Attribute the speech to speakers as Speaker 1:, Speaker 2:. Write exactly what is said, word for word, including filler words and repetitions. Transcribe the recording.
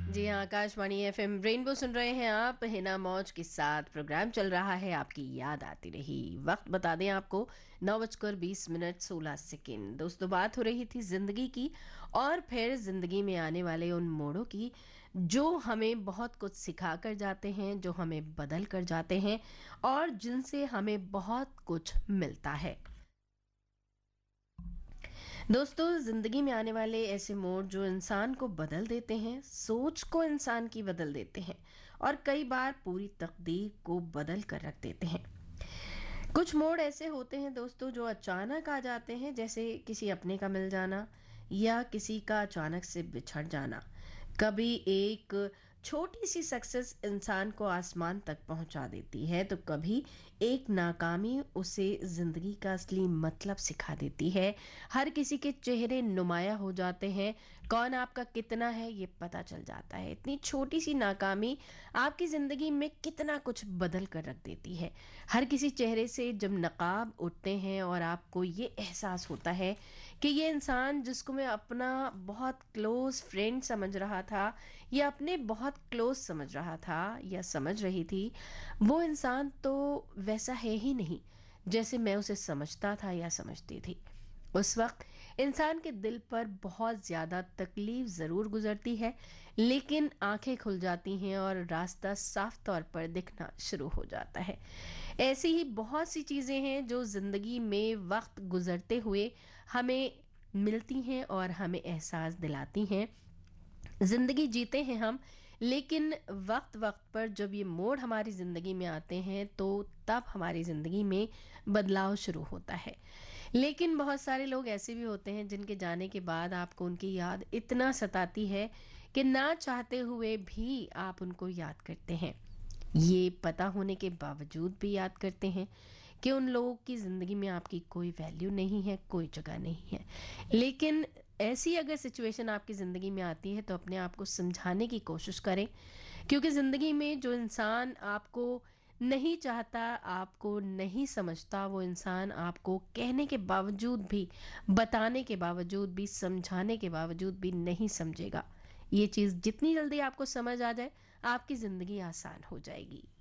Speaker 1: जी हाँ, Akashvani FM rainbow सुन रहे हैं आप। हिना मौज के साथ प्रोग्राम चल रहा है, आपकी याद आती रही। वक्त बता दें आपको, नौ बजकर बीस मिनट सोलह सेकेंड। दोस्तों, बात हो रही थी जिंदगी की, और फिर जिंदगी में आने वाले उन मोड़ों की जो हमें बहुत कुछ सिखा कर जाते हैं, जो हमें बदल कर जाते हैं, और जिनसे हमें बहुत कुछ मिलता है। दोस्तों, जिंदगी में आने वाले ऐसे मोड़ जो इंसान को बदल देते हैं, सोच को इंसान की बदल देते हैं, और कई बार पूरी तकदीर को बदल कर रख देते हैं। कुछ मोड़ ऐसे होते हैं दोस्तों जो अचानक आ जाते हैं, जैसे किसी अपने का मिल जाना या किसी का अचानक से बिछड़ जाना। कभी एक छोटी सी सक्सेस इंसान को आसमान तक पहुंचा देती है, तो कभी एक नाकामी उसे जिंदगी का असली मतलब सिखा देती है। हर किसी के चेहरे नुमाया हो जाते हैं, कौन आपका कितना है ये पता चल जाता है। इतनी छोटी सी नाकामी आपकी जिंदगी में कितना कुछ बदल कर रख देती है। हर किसी चेहरे से जब नकाब उठते हैं और आपको ये एहसास होता है कि ये इंसान जिसको मैं अपना बहुत क्लोज फ्रेंड समझ रहा था, या अपने बहुत क्लोज समझ रहा था या समझ रही थी, वो इंसान तो वैसा है ही नहीं जैसे मैं उसे समझता था या समझती थी। उस वक्त इंसान के दिल पर बहुत ज़्यादा तकलीफ ज़रूर गुजरती है, लेकिन आंखें खुल जाती हैं और रास्ता साफ तौर पर दिखना शुरू हो जाता है। ऐसी ही बहुत सी चीज़ें हैं जो ज़िंदगी में वक्त गुजरते हुए हमें मिलती हैं और हमें एहसास दिलाती हैं। ज़िंदगी जीते हैं हम, लेकिन वक्त वक्त पर जब ये मोड़ हमारी ज़िंदगी में आते हैं, तो तब हमारी ज़िंदगी में बदलाव शुरू होता है। लेकिन बहुत सारे लोग ऐसे भी होते हैं जिनके जाने के बाद आपको उनकी याद इतना सताती है कि ना चाहते हुए भी आप उनको याद करते हैं। ये पता होने के बावजूद भी याद करते हैं कि उन लोगों की ज़िंदगी में आपकी कोई वैल्यू नहीं है, कोई जगह नहीं है। लेकिन ऐसी अगर सिचुएशन आपकी ज़िंदगी में आती है, तो अपने आप को समझाने की कोशिश करें, क्योंकि ज़िंदगी में जो इंसान आपको नहीं चाहता, आपको नहीं समझता, वो इंसान आपको कहने के बावजूद भी, बताने के बावजूद भी, समझाने के बावजूद भी नहीं समझेगा। ये चीज़ जितनी जल्दी आपको समझ आ जाए, आपकी ज़िंदगी आसान हो जाएगी।